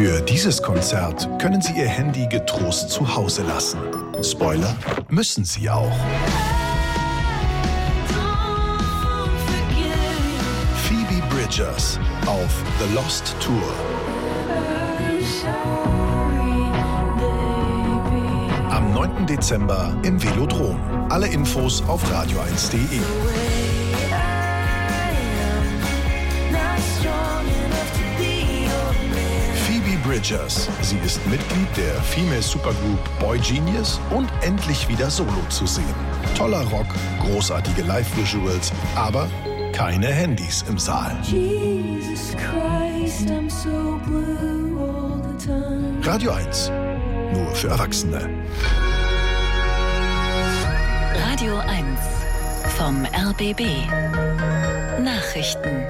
Für dieses Konzert können Sie Ihr Handy getrost zu Hause lassen. Spoiler, müssen Sie auch. Phoebe Bridgers auf The Lost Tour. Am 9. Dezember im Velodrom. Alle Infos auf radio1.de. Phoebe Bridgers. Sie ist Mitglied der Female Supergroup Boy Genius und endlich wieder solo zu sehen. Toller Rock, großartige Live-Visuals, aber keine Handys im Saal. Jesus Christ, I'm so blue all the time. Radio 1. Nur für Erwachsene. Radio 1 vom RBB. Nachrichten.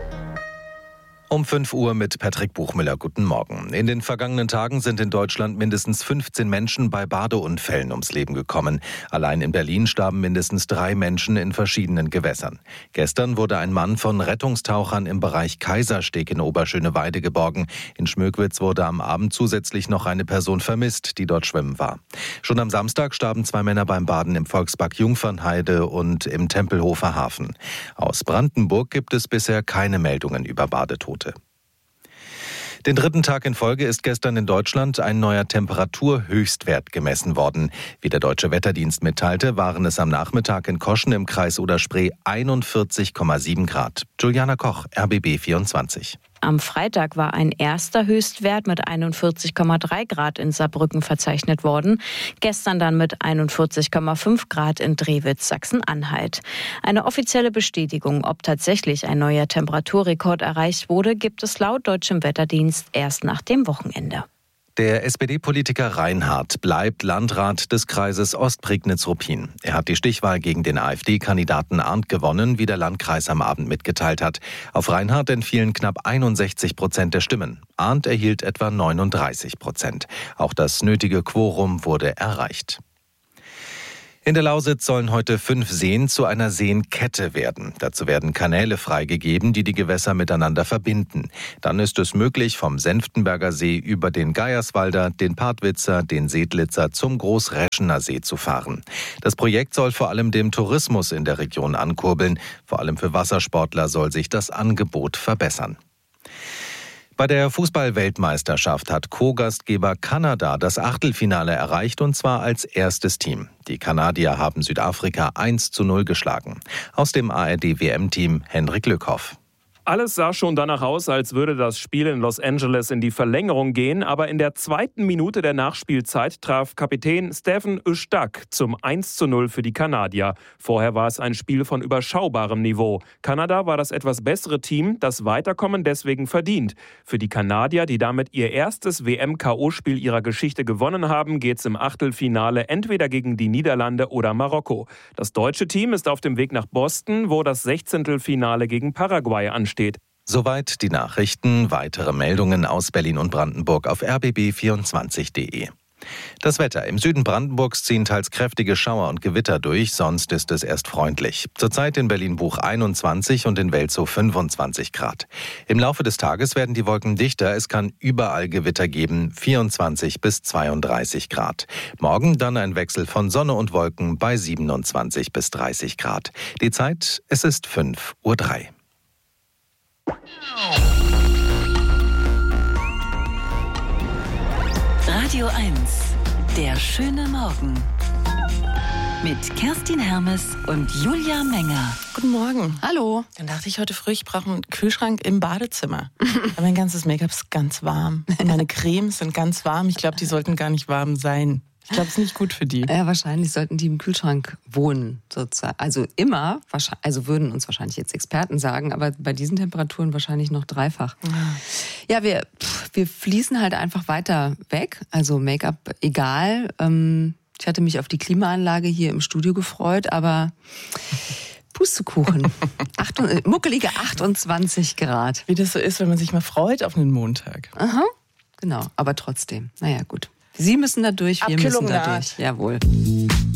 Um 5 Uhr mit Patrick Buchmüller. Guten Morgen. In den vergangenen Tagen sind in Deutschland mindestens 15 Menschen bei Badeunfällen ums Leben gekommen. Allein in Berlin starben mindestens 3 Menschen in verschiedenen Gewässern. Gestern wurde ein Mann von Rettungstauchern im Bereich Kaisersteg in Oberschöneweide geborgen. In Schmöckwitz wurde am Abend zusätzlich noch eine Person vermisst, die dort schwimmen war. Schon am Samstag starben 2 Männer beim Baden im Volkspark Jungfernheide und im Tempelhofer Hafen. Aus Brandenburg gibt es bisher keine Meldungen über Badetote. Den 3. Tag in Folge ist gestern in Deutschland ein neuer Temperaturhöchstwert gemessen worden. Wie der Deutsche Wetterdienst mitteilte, waren es am Nachmittag in Koschen im Kreis Oder-Spree 41,7 Grad. Juliana Koch, RBB 24. Am Freitag war ein erster Höchstwert mit 41,3 Grad in Saarbrücken verzeichnet worden. Gestern dann mit 41,5 Grad in Drewitz, Sachsen-Anhalt. Eine offizielle Bestätigung, ob tatsächlich ein neuer Temperaturrekord erreicht wurde, gibt es laut Deutschem Wetterdienst erst nach dem Wochenende. Der SPD-Politiker Reinhardt bleibt Landrat des Kreises Ostprignitz-Ruppin. Er hat die Stichwahl gegen den AfD-Kandidaten Arndt gewonnen, wie der Landkreis am Abend mitgeteilt hat. Auf Reinhardt entfielen knapp 61% der Stimmen. Arndt erhielt etwa 39%. Auch das nötige Quorum wurde erreicht. In der Lausitz sollen heute 5 Seen zu einer Seenkette werden. Dazu werden Kanäle freigegeben, die die Gewässer miteinander verbinden. Dann ist es möglich, vom Senftenberger See über den Geierswalder, den Partwitzer, den Seedlitzer zum Großreschener See zu fahren. Das Projekt soll vor allem den Tourismus in der Region ankurbeln. Vor allem für Wassersportler soll sich das Angebot verbessern. Bei der Fußball-Weltmeisterschaft hat Co-Gastgeber Kanada das Achtelfinale erreicht, und zwar als erstes Team. Die Kanadier haben Südafrika 1:0 geschlagen. Aus dem ARD-WM-Team Henrik Lückhoff. Alles sah schon danach aus, als würde das Spiel in Los Angeles in die Verlängerung gehen. Aber in der 2. Minute der Nachspielzeit traf Kapitän Stephen Ustak zum 1:0 für die Kanadier. Vorher war es ein Spiel von überschaubarem Niveau. Kanada war das etwas bessere Team, das Weiterkommen deswegen verdient. Für die Kanadier, die damit ihr erstes WM-KO-Spiel ihrer Geschichte gewonnen haben, geht es im Achtelfinale entweder gegen die Niederlande oder Marokko. Das deutsche Team ist auf dem Weg nach Boston, wo das 16. gegen Paraguay ansteht. Soweit die Nachrichten. Weitere Meldungen aus Berlin und Brandenburg auf rbb24.de. Das Wetter. Im Süden Brandenburgs ziehen teils kräftige Schauer und Gewitter durch, sonst ist es erst freundlich. Zurzeit in Berlin-Buch 21 und in Welzow 25 Grad. Im Laufe des Tages werden die Wolken dichter, es kann überall Gewitter geben, 24 bis 32 Grad. Morgen dann ein Wechsel von Sonne und Wolken bei 27 bis 30 Grad. Die Zeit, es ist 5:03 Uhr. Radio 1, der schöne Morgen. Mit Kerstin Hermes und Julia Menger. Guten Morgen. Hallo. Dann dachte ich heute früh, ich brauche einen Kühlschrank im Badezimmer. Aber mein ganzes Make-up ist ganz warm. Und meine Cremes sind ganz warm. Ich glaube, die sollten gar nicht warm sein. Ich glaube, es ist nicht gut für die. Ja, wahrscheinlich sollten die im Kühlschrank wohnen, sozusagen. Also immer, also würden uns wahrscheinlich jetzt Experten sagen, aber bei diesen Temperaturen wahrscheinlich noch dreifach. Ja, wir fließen halt einfach weiter weg. Also Make-up egal. Ich hatte mich auf die Klimaanlage hier im Studio gefreut, aber Pustekuchen. Muckelige 28 Grad. Wie das so ist, wenn man sich mal freut auf einen Montag. Aha, genau. Aber trotzdem, naja, gut. Sie müssen da durch, wir müssen da durch. Jawohl.